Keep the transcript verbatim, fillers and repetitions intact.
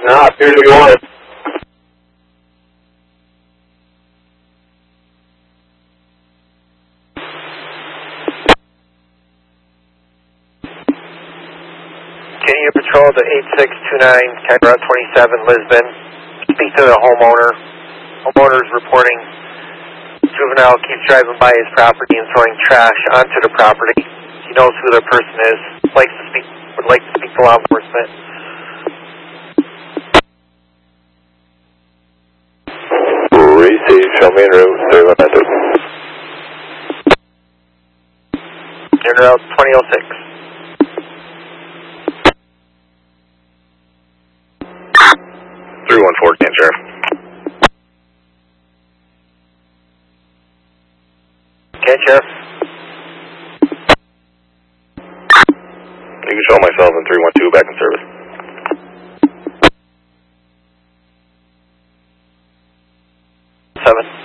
not. Appears to be one. Continue patrol to eight six two nine, County Route twenty-seven, Lisbon. Speak to the homeowner. Homeowner is reporting juvenile keeps driving by his property and throwing trash onto the property. He knows who the person is. Likes to speak. Would like to speak to law enforcement. Receive. Show me in room. Third one method. In route twenty oh six. three one four, can Sheriff. Okay, Sheriff. You can show myself in three one two back in service. Seven.